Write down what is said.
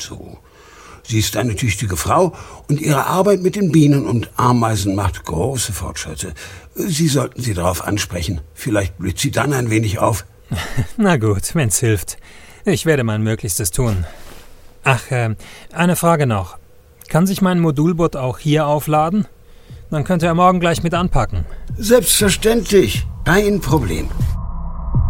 so. Sie ist eine tüchtige Frau und ihre Arbeit mit den Bienen und Ameisen macht große Fortschritte. Sie sollten sie darauf ansprechen. Vielleicht blüht sie dann ein wenig auf. Na gut, wenn's hilft. Ich werde mein Möglichstes tun. Ach, eine Frage noch. Kann sich mein Modulboot auch hier aufladen? Dann könnte er morgen gleich mit anpacken. Selbstverständlich. Kein Problem.